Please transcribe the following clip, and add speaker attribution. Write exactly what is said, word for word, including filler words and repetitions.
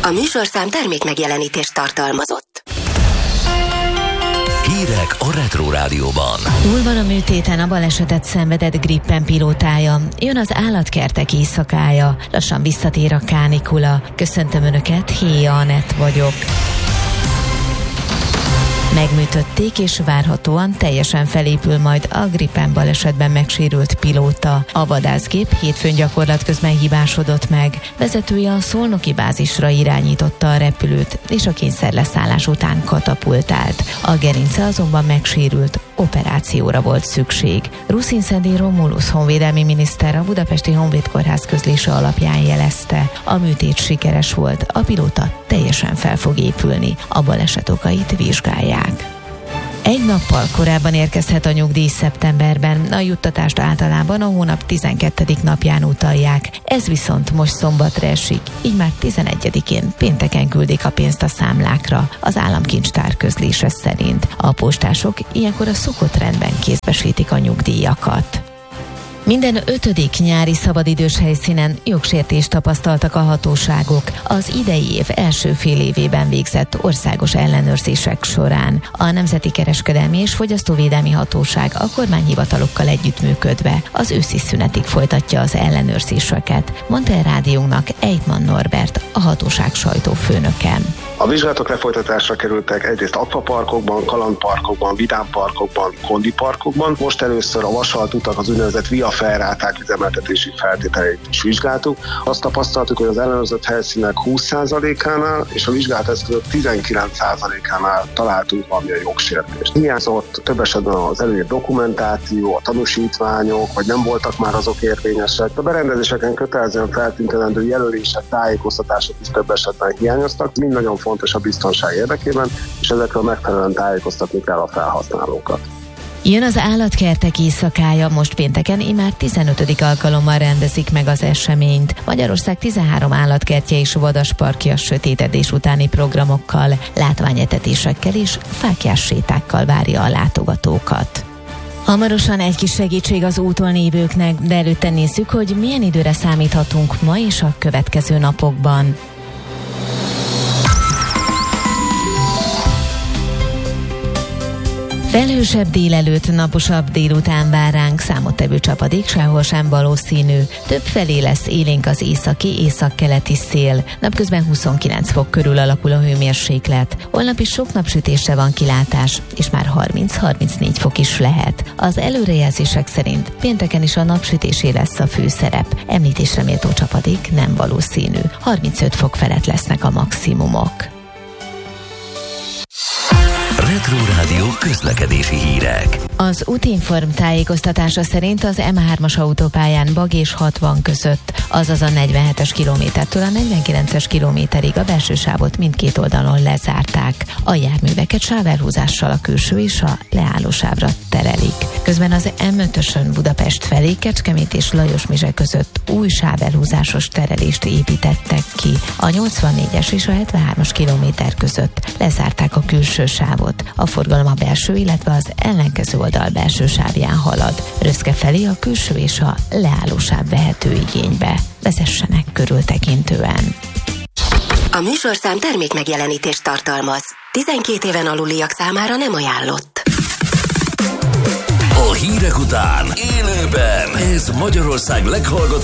Speaker 1: A műsorszám termék megjelenítést tartalmazott.
Speaker 2: Hírek a Retro Rádióban.
Speaker 3: Túl van a műtéten a balesetet szenvedett Gripen pilótája. Jön az állatkertek éjszakája. Lassan visszatér a kánikula. Köszöntöm Önöket, Héja Anett vagyok. Megműtötték, és várhatóan teljesen felépül majd a Gripen balesetben megsérült pilóta. A vadászgép hétfőn gyakorlat közben hibásodott meg. Vezetője a szolnoki bázisra irányította a repülőt, és a kényszerleszállás után katapultált. A gerince azonban megsérült, operációra volt szükség. Ruszin-Szendén Romulus honvédelmi miniszter a Budapesti Honvéd Kórház közlése alapján jelezte, a műtét sikeres volt, a pilóta teljesen fel fog épülni, a baleset okait vizsgálják. Egy nappal korábban érkezhet a nyugdíj szeptemberben, a juttatást általában a hónap tizenkettedik napján utalják, ez viszont most szombatra esik, így már tizenegyedikén pénteken küldik a pénzt a számlákra, az államkincstár közlése szerint. A postások ilyenkor a szokott rendben kézbesítik a nyugdíjakat. Minden ötödik nyári szabadidős helyszínen jogsértést tapasztaltak a hatóságok az idei év első fél évében végzett országos ellenőrzések során. A Nemzeti Kereskedelmi és Fogyasztóvédelmi Hatóság a kormányhivatalokkal együttműködve az őszi szünetig folytatja az ellenőrzéseket, mondta a rádiónknak Ejtman Norbert, a hatóság sajtófőnöke.
Speaker 4: A vizsgálatok lefolytatásra kerültek egyrészt akvaparkokban, kalandparkokban, vidámparkokban, kondiparkokban. Most először a vasalt utak, az úgynevezett via ferráták üzemeltetési feltételeit is vizsgáltuk. Azt tapasztaltuk, hogy az ellenőrzött helyszínek húsz százalékánál és a vizsgált eszközök tizenkilenc százalékánál találtunk valamilyen jogsértést. Hiányzott több esetben az előírt dokumentáció, a tanúsítványok, vagy nem voltak már azok érvényesek. A berendezéseken kötelezően feltüntetendő jelölések, tájékoztatások is több esetben hiányoztak. Mind nagyon fontos a biztonság érdekében, és ezekről megfelelően tájékoztatni kell a felhasználókat.
Speaker 3: Jön az állatkertek éjszakája, most pénteken immár tizenötödik alkalommal rendezik meg az eseményt. Magyarország tizenhárom állatkertje és vadasparkja sötétedés utáni programokkal, látványetetésekkel és fáklyás sétákkal várja a látogatókat. Hamarosan egy kis segítség az úton lévőknek, de előtte nézzük, hogy milyen időre számíthatunk ma és a következő napokban. Felhősebb délelőtt, naposabb délután vár ránk, számottevő csapadék sehol sem valószínű. Többfelé lesz élénk az északi, északkeleti szél. Napközben huszonkilenc fok körül alakul a hőmérséklet. Holnap is sok napsütésre van kilátás, és már harminc-harmincnégy fok is lehet. Az előrejelzések szerint pénteken is a napsütésé lesz a főszerep. Említésre méltó csapadék nem valószínű. harmincöt fok felett lesznek a maximumok.
Speaker 2: Retro Rádió közlekedési hírek.
Speaker 3: Az Útinform tájékoztatása szerint az M hármas autópályán Bag és hatvan között, azaz a negyvenhetes kilométertől a negyvenkilences kilométerig a belső sávot mindkét oldalon lezárták. A járműveket sávelhúzással a külső és a leállósávra terelik. Közben az M ötösön Budapest felé Kecskemét és Lajosmizse között új sávelhúzásos terelést építettek ki. A nyolcvannégyes és a hetvenhármas kilométer között lezárták a külső sávot. A forgalom a belső, illetve az ellenkező oldal belső sávján halad. Röszke felé a külső és a leállósáv vehető igénybe. Vezessenek körültekintően.
Speaker 1: A műsorszám termék megjelenítést tartalmaz. tizenkét éven aluliak számára nem ajánlott.
Speaker 2: A hírek után élőben ez Magyarország leghallgatottabb